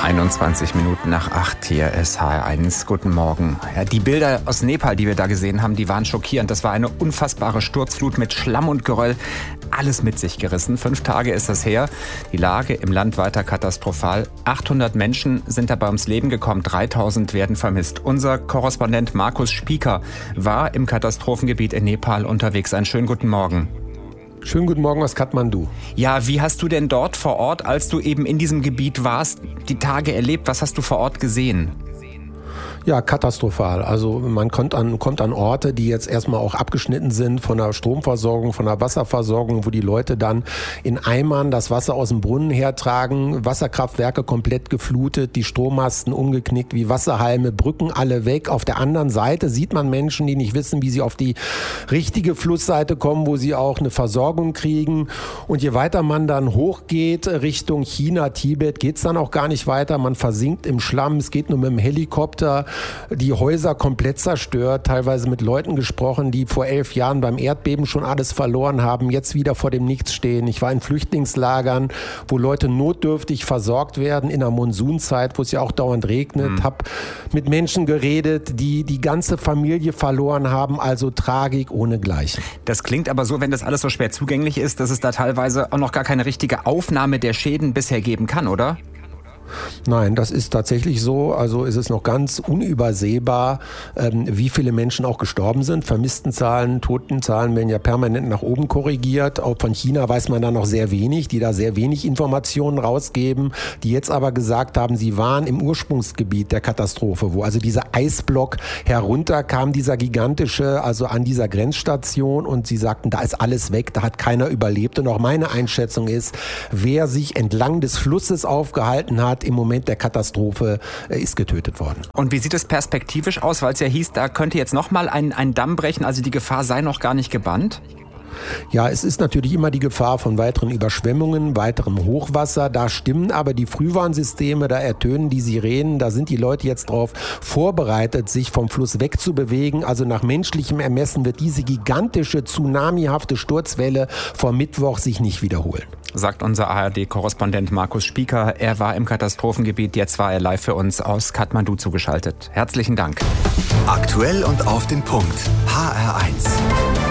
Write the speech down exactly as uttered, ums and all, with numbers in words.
einundzwanzig Minuten nach acht, hier ist H R eins. Guten Morgen. Ja, die Bilder aus Nepal, die wir da gesehen haben, die waren schockierend. Das war eine unfassbare Sturzflut mit Schlamm und Geröll. Alles mit sich gerissen. Fünf Tage ist das her. Die Lage im Land weiter katastrophal. achthundert Menschen sind dabei ums Leben gekommen. dreitausend werden vermisst. Unser Korrespondent Markus Spieker war im Katastrophengebiet in Nepal unterwegs. Einen schönen guten Morgen. Schönen guten Morgen aus Kathmandu. Ja, wie hast du denn dort vor Ort, als du eben in diesem Gebiet warst, die Tage erlebt? Was hast du vor Ort gesehen? Ja, katastrophal. Also man kommt an, kommt an Orte, die jetzt erstmal auch abgeschnitten sind von der Stromversorgung, von der Wasserversorgung, wo die Leute dann in Eimern das Wasser aus dem Brunnen hertragen, Wasserkraftwerke komplett geflutet, die Strommasten umgeknickt wie Wasserhalme, Brücken alle weg. Auf der anderen Seite sieht man Menschen, die nicht wissen, wie sie auf die richtige Flussseite kommen, wo sie auch eine Versorgung kriegen. Und je weiter man dann hochgeht Richtung China, Tibet, geht's dann auch gar nicht weiter. Man versinkt im Schlamm, es geht nur mit dem Helikopter. Die Häuser komplett zerstört, teilweise mit Leuten gesprochen, die vor elf Jahren beim Erdbeben schon alles verloren haben, jetzt wieder vor dem Nichts stehen. Ich war in Flüchtlingslagern, wo Leute notdürftig versorgt werden in der Monsunzeit, wo es ja auch dauernd regnet. Mhm. Hab mit Menschen geredet, die die ganze Familie verloren haben, also Tragik ohnegleichen. Das klingt aber so, wenn das alles so schwer zugänglich ist, dass es da teilweise auch noch gar keine richtige Aufnahme der Schäden bisher geben kann, oder? Nein, das ist tatsächlich so. Also ist es noch ganz unübersehbar, ähm, wie viele Menschen auch gestorben sind. Vermisstenzahlen, Totenzahlen werden ja permanent nach oben korrigiert. Auch von China weiß man da noch sehr wenig, die da sehr wenig Informationen rausgeben, die jetzt aber gesagt haben, sie waren im Ursprungsgebiet der Katastrophe, wo also dieser Eisblock herunterkam, dieser gigantische, also an dieser Grenzstation, und sie sagten, da ist alles weg, da hat keiner überlebt. Und auch meine Einschätzung ist, wer sich entlang des Flusses aufgehalten hat, im Moment der Katastrophe ist getötet worden. Und wie sieht es perspektivisch aus, weil es ja hieß, da könnte jetzt nochmal ein, ein Damm brechen, also die Gefahr sei noch gar nicht gebannt? Ja, es ist natürlich immer die Gefahr von weiteren Überschwemmungen, weiterem Hochwasser. Da stimmen aber die Frühwarnsysteme, da ertönen die Sirenen, da sind die Leute jetzt darauf vorbereitet, sich vom Fluss wegzubewegen. Also nach menschlichem Ermessen wird diese gigantische, tsunamihafte Sturzwelle vor Mittwoch sich nicht wiederholen. Sagt unser A R D-Korrespondent Markus Spieker. Er war im Katastrophengebiet, jetzt war er live für uns aus Kathmandu zugeschaltet. Herzlichen Dank. Aktuell und auf den Punkt. H R eins.